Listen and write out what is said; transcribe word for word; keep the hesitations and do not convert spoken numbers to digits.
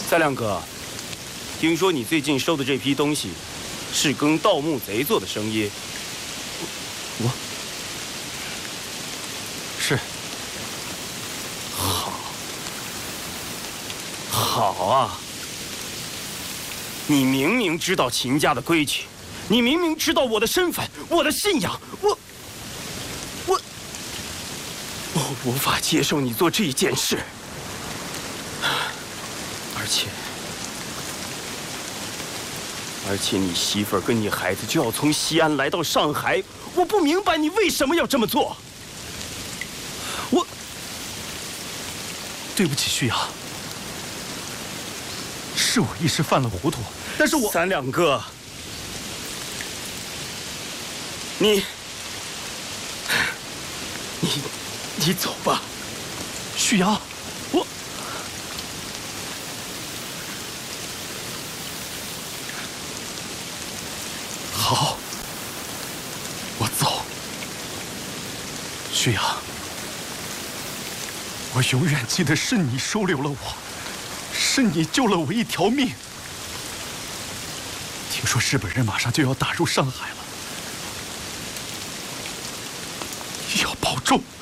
三亮哥，听说你最近收的这批东西，是跟盗墓贼做的生意。 我是。 好，好啊！你明明知道秦家的规矩，你明明知道我的身份，我的信仰，我，我，我无法接受你做这一件事，而且。 而且你媳妇儿跟你孩子就要从西安来到上海，我不明白你为什么要这么做。 我对不起，旭阳，是我一时犯了糊涂，但是我三两哥，你你你走吧， 旭阳，我。 好，我走。旭阳，我永远记得是你收留了我，是你救了我一条命。听说日本人马上就要打入上海了，要保重。